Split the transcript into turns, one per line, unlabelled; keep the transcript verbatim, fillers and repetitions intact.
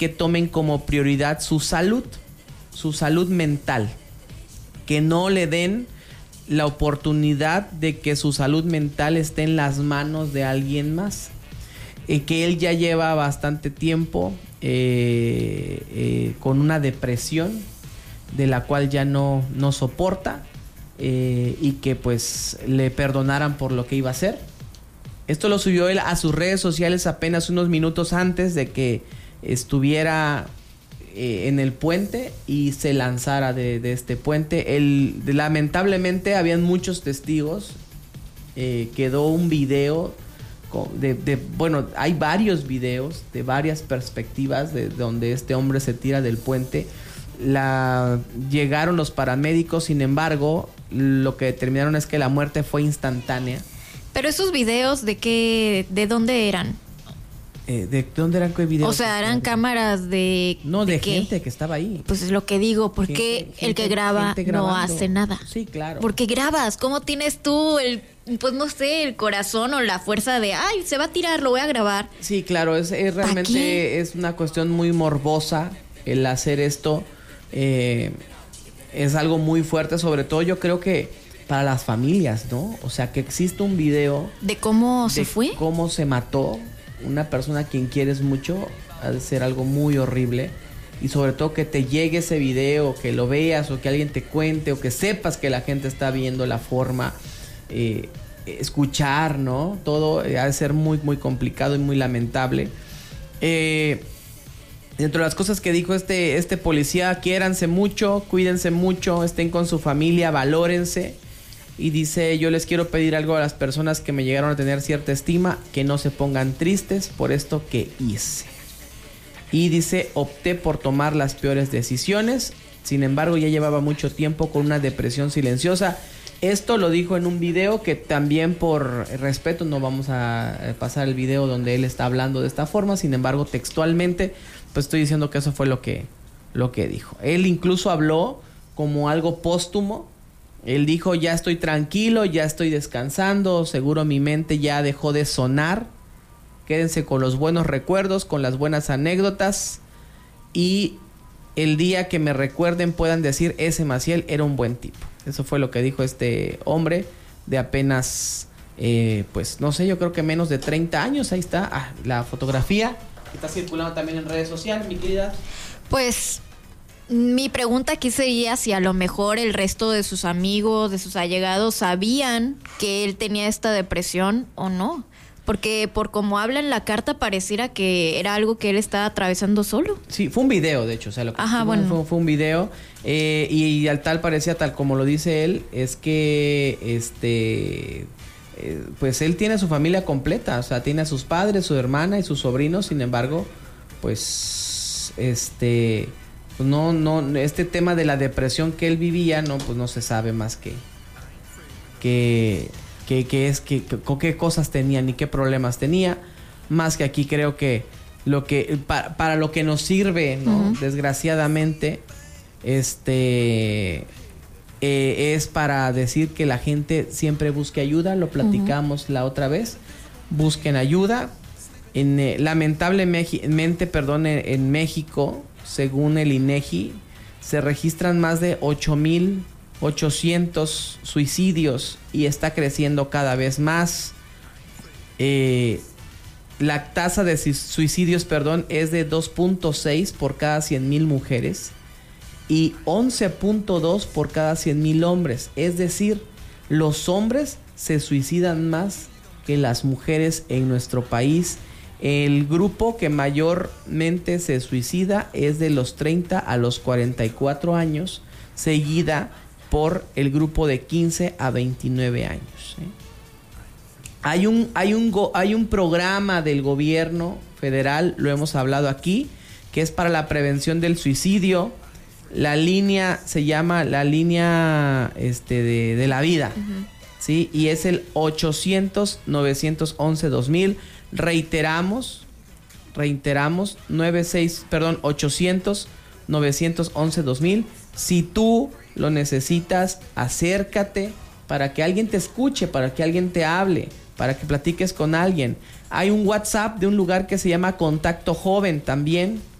que tomen como prioridad su salud, su salud mental, que no le den la oportunidad de que su salud mental esté en las manos de alguien más, eh, que él ya lleva bastante tiempo eh, eh, con una depresión de la cual ya no, no soporta, eh, y que pues le perdonaran por lo que iba a hacer. Esto lo subió él a sus redes sociales apenas unos minutos antes de que estuviera eh, en el puente y se lanzara de, de este puente. Él, de, lamentablemente habían muchos testigos. Eh, quedó un video de, de, bueno, hay varios videos de varias perspectivas de donde este hombre se tira del puente. La, llegaron los paramédicos, sin embargo, lo que determinaron es que la muerte fue instantánea.
Pero esos videos, ¿de qué, de dónde eran?
Eh, ¿De dónde eran qué videos?
O sea, eran cámaras de...
No, de,
¿de
gente
qué?
Que estaba ahí.
Pues es lo que digo, ¿por qué gente, el que graba no hace nada?
Sí, claro.
¿Por qué grabas? ¿Cómo tienes tú el, pues no sé, el corazón o la fuerza de, ay, se va a tirar, lo voy a grabar?
Sí, claro, es, es realmente es una cuestión muy morbosa el hacer esto. Eh, es algo muy fuerte, sobre todo yo creo que para las familias, ¿no? O sea, que existe un video
de cómo
de
se fue,
cómo se mató una persona a quien quieres mucho, ha de ser algo muy horrible. Y sobre todo que te llegue ese video, que lo veas o que alguien te cuente o que sepas que la gente está viendo la forma, eh, escuchar, ¿no? Todo eh, ha de ser muy, muy complicado y muy lamentable. Eh... Dentro de las cosas que dijo este, este policía, quiéranse mucho, cuídense mucho, estén con su familia, valórense. Y dice, yo les quiero pedir algo a las personas que me llegaron a tener cierta estima, que no se pongan tristes por esto que hice. Y dice, opté por tomar las peores decisiones, sin embargo ya llevaba mucho tiempo con una depresión silenciosa. Esto lo dijo en un video que también por respeto no vamos a pasar el video donde él está hablando de esta forma, sin embargo textualmente pues estoy diciendo que eso fue lo que, lo que dijo. Él incluso habló como algo póstumo. Él dijo, ya estoy tranquilo, ya estoy descansando, seguro mi mente ya dejó de sonar. Quédense con los buenos recuerdos, con las buenas anécdotas. Y el día que me recuerden puedan decir, ese Maciel era un buen tipo. Eso fue lo que dijo este hombre de apenas, eh, pues no sé, yo creo que menos de treinta años. Ahí está ah, la fotografía. Está circulando también en redes sociales, mi querida.
Pues mi pregunta aquí sería si a lo mejor el resto de sus amigos, de sus allegados, sabían que él tenía esta depresión o no. Porque por como habla en la carta pareciera que era algo que él estaba atravesando solo.
Sí, fue un video, de hecho. O sea, lo que
Ajá,
fue,
bueno.
fue, fue un video. Eh, y, y al tal parecía, tal como lo dice él, es que este... pues él tiene a su familia completa, o sea, tiene a sus padres, su hermana y sus sobrinos. Sin embargo, pues este pues no no este tema de la depresión que él vivía, no pues no se sabe más que que que, que es que, que con qué cosas tenía ni qué problemas tenía, más que aquí creo que lo que para, para lo que nos sirve, ¿no? Uh-huh. Desgraciadamente este Eh, es para decir que la gente siempre busque ayuda. Lo platicamos uh-huh. la otra vez. Busquen ayuda. En, eh, lamentablemente, perdón, en, en México, según el INEGI, se registran más de ocho mil ochocientos suicidios y está creciendo cada vez más. Eh, la tasa de suicidios, perdón, es de dos punto seis por cada cien mil mujeres. Y once punto dos por cada cien mil hombres. Es decir, los hombres se suicidan más que las mujeres en nuestro país. El grupo que mayormente se suicida es de los treinta a los cuarenta y cuatro años, seguida por el grupo de quince a veintinueve años. ¿eh? Hay un, hay un, go, hay un programa del gobierno federal, lo hemos hablado aquí, que es para la prevención del suicidio. La línea se llama la línea este de, de la vida, uh-huh. ¿sí? Y es el ochocientos, novecientos once, dos mil. Reiteramos, reiteramos, noventa y seis, perdón, ochocientos, novecientos once, dos mil. Si tú lo necesitas, acércate para que alguien te escuche, para que alguien te hable, para que platiques con alguien. Hay un WhatsApp de un lugar que se llama Contacto Joven también.